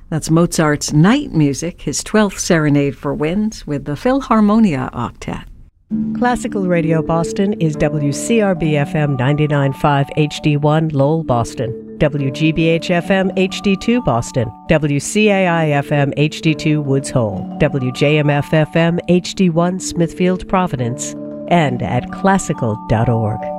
That's Mozart's Night Music, his 12th Serenade for Winds, with the Philharmonia Octet. Classical Radio Boston is WCRB-FM 99.5 HD1 Lowell, Boston, WGBH-FM HD2 Boston, WCAI-FM HD2 Woods Hole, WJMF-FM HD1 Smithfield, Providence, and at classical.org.